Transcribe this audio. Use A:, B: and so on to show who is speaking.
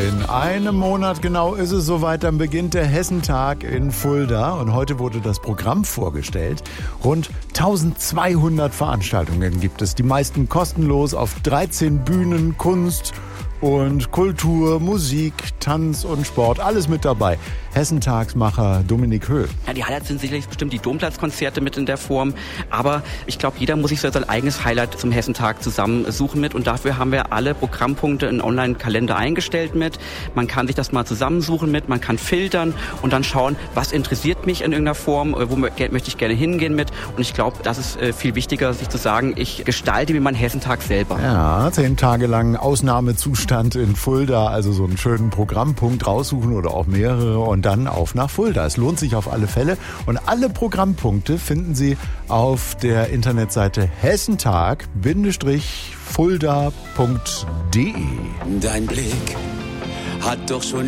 A: In einem Monat genau ist es soweit, dann beginnt der Hessentag in Fulda und heute wurde das Programm vorgestellt. Rund 1200 Veranstaltungen gibt es, die meisten kostenlos auf 13 Bühnen, Kunst und Kultur, Musik, Tanz und Sport, alles mit dabei. Hessentagsmacher Dominik Höhl.
B: Ja, die Highlights sind sicherlich bestimmt die Domplatzkonzerte mit in der Form, aber ich glaube, jeder muss sich so sein eigenes Highlight zum Hessentag zusammensuchen mit und dafür haben wir alle Programmpunkte in Online-Kalender eingestellt mit. Man kann sich das mal zusammensuchen mit, man kann filtern und dann schauen, was interessiert mich in irgendeiner Form, wo möchte ich gerne hingehen mit und ich glaube, das ist viel wichtiger, sich zu sagen, ich gestalte mir meinen Hessentag selber.
A: Ja, 10 Tage lang Ausnahmezustand in Fulda, also so einen schönen Programmpunkt raussuchen oder auch mehrere und dann auf nach Fulda. Es lohnt sich auf alle Fälle und alle Programmpunkte finden Sie auf der Internetseite hessentag-fulda.de.
C: Dein Blick hat doch schon